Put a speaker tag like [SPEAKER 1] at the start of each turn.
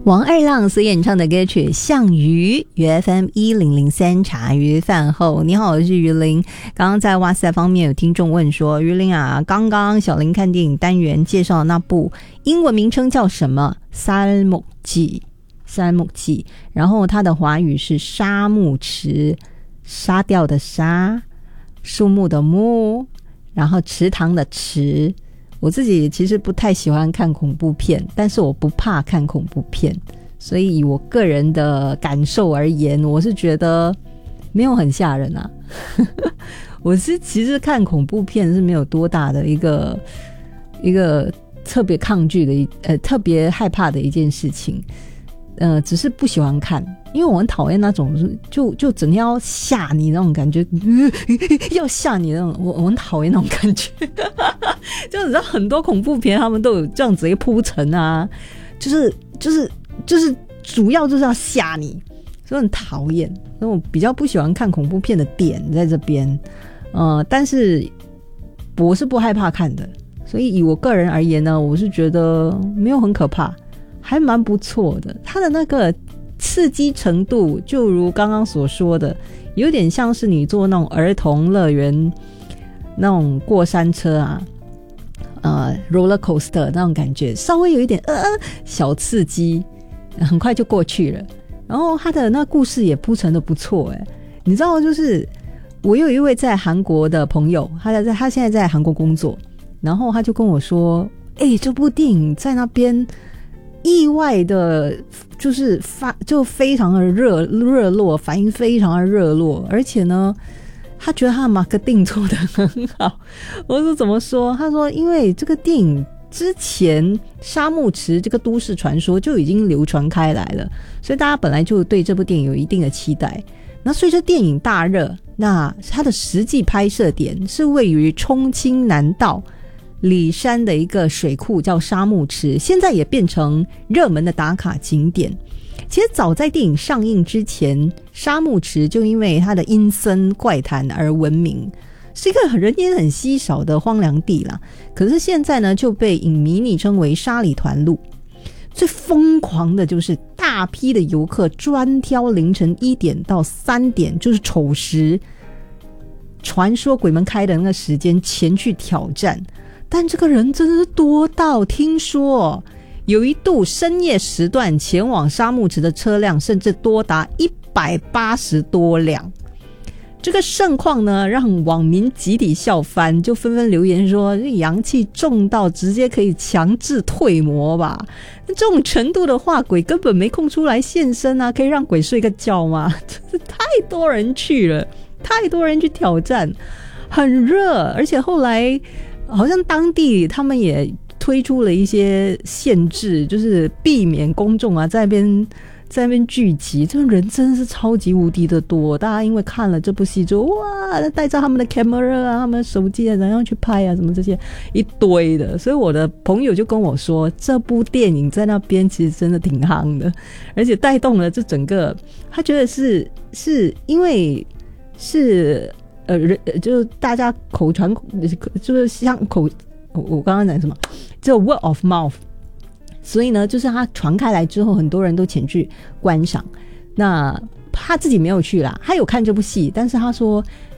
[SPEAKER 1] 王二浪所演唱的歌曲《项羽》，FM 1003茶余饭后。你好，我是于林。刚刚在哇塞方面有听众问说，于林啊，刚刚小林看电影单元介绍的那部英文名称叫什么？三木记，然后它的华语是沙木池，沙掉的沙，树木的木，然后池塘的池。我自己其实不太喜欢看恐怖片，但是我不怕看恐怖片，所以以我个人的感受而言，我是觉得没有很吓人啊。我是其实看恐怖片是没有多大的一个特别抗拒的特别害怕的一件事情，只是不喜欢看，因为我很讨厌那种就整天要吓你那种感觉，要吓你那种，我很讨厌那种感觉。就你知道很多恐怖片他们都有这样子一个铺陈啊，就是主要就是要吓你，所以很讨厌。所以我比较不喜欢看恐怖片的点在这边，但是我是不害怕看的，所以以我个人而言呢，我是觉得没有很可怕，还蛮不错的。它的那个刺激程度，就如刚刚所说的，有点像是你坐那种儿童乐园那种过山车啊。roller coaster 那种感觉，稍微有一点小刺激，很快就过去了。然后他的那故事也铺陈的不错你知道，就是我有一位在韩国的朋友，他现在在韩国工作，然后他就跟我说，这部电影在那边意外的，就非常的热络，反应非常的热络，而且呢。他觉得他的marketing做得很好。我说怎么说？他说因为这个电影之前沙木池这个都市传说就已经流传开来了，所以大家本来就对这部电影有一定的期待。那随着电影大热，那它的实际拍摄点是位于冲清南道里山的一个水库叫沙木池，现在也变成热门的打卡景点。其实早在电影上映之前，沙木池就因为它的阴森怪谈而闻名，是一个人烟很稀少的荒凉地啦。可是现在呢，就被影迷昵称为沙里团路。最疯狂的就是大批的游客专挑凌晨1点到3点，就是丑时，传说鬼门开的那个时间前去挑战。但这个人真的是多到，听说有一度深夜时段前往沙木池的车辆甚至多达180多辆。这个盛况呢，让网民集体笑翻，就纷纷留言说阳气重到直接可以强制退魔吧。那这种程度的话，鬼根本没空出来现身啊，可以让鬼睡个觉吗？真是太多人去了，太多人去挑战，很热。而且后来好像当地他们也推出了一些限制，就是避免公众啊在那边聚集。这人真的是超级无敌的多，大家因为看了这部戏就哇，带着他们的 camera 啊，他们的手机啊，然后去拍啊，什么这些一堆的。所以我的朋友就跟我说，这部电影在那边其实真的挺夯的，而且带动了这整个，他觉得是因为是就是大家口传，就是像我刚刚讲什么，只有 word of mouth， 所以呢，就是他传开来之后，很多人都前去观赏。那他自己没有去啦，他有看这部戏，但是他说